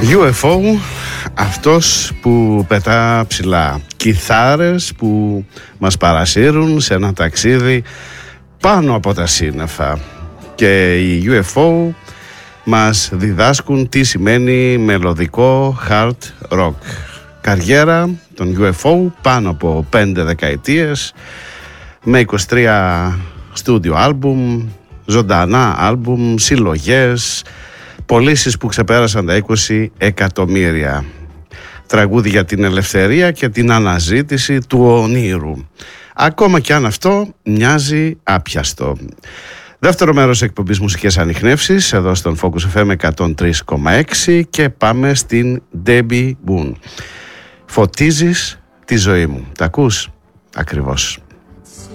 UFO, αυτός που πετά ψηλά, κιθάρες που μας παρασύρουν σε ένα ταξίδι πάνω από τα σύννεφα, και οι UFO μας διδάσκουν τι σημαίνει μελωδικό hard rock. Καριέρα των UFO πάνω από 5 δεκαετίες, με 23 στούντιο άλμπουμ, ζωντανά άλμπουμ, συλλογές, πωλήσεις που ξεπέρασαν τα 20 εκατομμύρια. Τραγούδι για την ελευθερία και την αναζήτηση του ονείρου, ακόμα κι αν αυτό μοιάζει άπιαστο. Δεύτερο μέρος εκπομπής Μουσικές Ανιχνεύσεις, εδώ στον Focus FM 103,6, και πάμε στην Debbie Boone. Φωτίζεις τη ζωή μου. Τα ακούς? Ακριβώς.